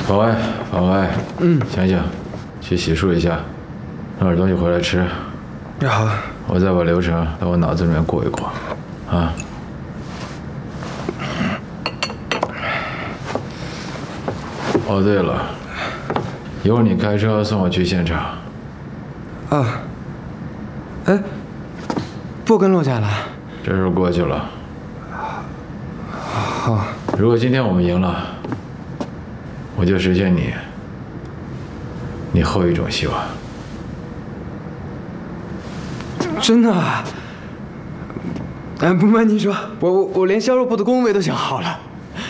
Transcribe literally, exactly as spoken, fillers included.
法外，法外， 嗯， 醒醒，去洗漱一下，弄点东西回来吃。 那好， 我再把流程在我脑子里面过一过，啊。哦，对了，一会儿你开车送我去现场。 啊。哎，不跟陆家了。 这事过去了。 好。 如果今天我们赢了，我就实现你，你后一种希望。 真的啊？哎，不瞒您说，我我我连削弱部的工位都想好了。